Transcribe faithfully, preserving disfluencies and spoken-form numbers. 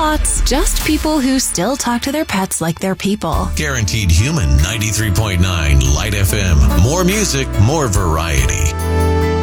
robots, just people who still talk to their pets like they're people. Guaranteed Human ninety-three point nine Light F M. More music, more variety.